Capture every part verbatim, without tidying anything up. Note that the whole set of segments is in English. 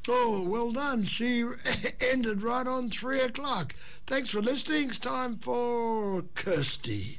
Oh, well done. She ended right on three o'clock. Thanks for listening. It's time for Kirsty.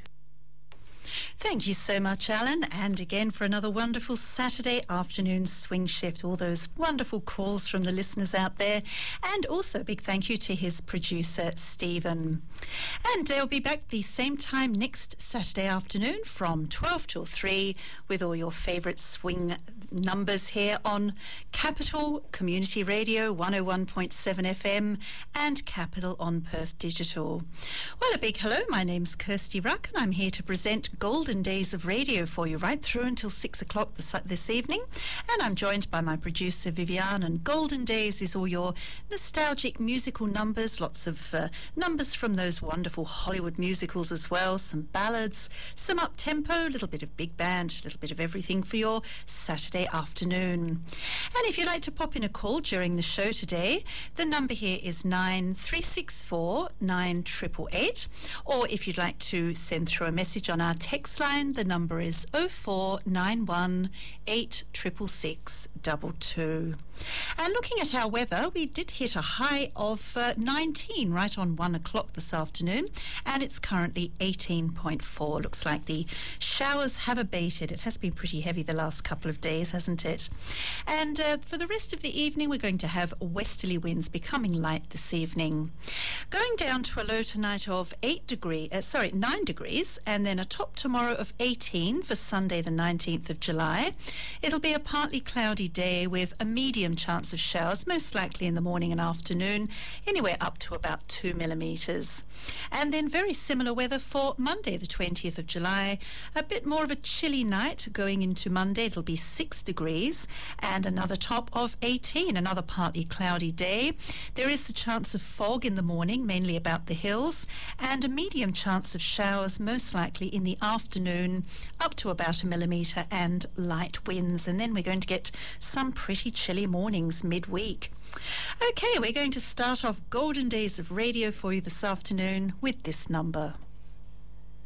Thank you so much, Alan, and again for another wonderful Saturday afternoon swing shift. All those wonderful calls from the listeners out there, and also a big thank you to his producer, Stephen. And they'll be back the same time next Saturday afternoon from twelve till three with all your favourite swing numbers here on Capital Community Radio one oh one point seven F M and Capital on Perth Digital. Well, a big hello. My name's Kirsty Ruck, and I'm here to present Golden Days of Radio for you right through until six o'clock this, this evening. And I'm joined by my producer, Vivian, and Golden Days is all your nostalgic musical numbers, lots of uh, numbers from those wonderful Hollywood musicals as well, some ballads, some up-tempo, a little bit of big band, a little bit of everything for your Saturday afternoon. And if you'd like to pop in a call during the show today, the number here is nine three six four nine eight eight eight, or if you'd like to send through a message on our text line, the number is oh four nine one eight six six six two two. And looking at our weather, we did hit a high of uh, nineteen right on one o'clock this afternoon, and it's currently eighteen point four. Looks like the showers have abated. It has been pretty heavy the last couple of days, hasn't it? And uh, for the rest of the evening, we're going to have westerly winds becoming light this evening. Going down to a low tonight of eight degree, uh, sorry, nine degrees, and then a top tomorrow of eighteen for Sunday the nineteenth of July. It'll be a partly cloudy day with a medium chance of showers, most likely in the morning and afternoon, anywhere up to about two millimetres. And then very similar weather for Monday the twentieth of July. A bit more of a chilly night going into Monday. It'll be six degrees and another top of eighteen, another partly cloudy day. There is the chance of fog in the morning, mainly about the hills, and a medium chance of showers, most likely in the afternoon, up to about a millimetre, and light winds. And then we're going to get some pretty chilly mornings midweek. Okay, we're going to start off Golden Days of Radio for you this afternoon with this number.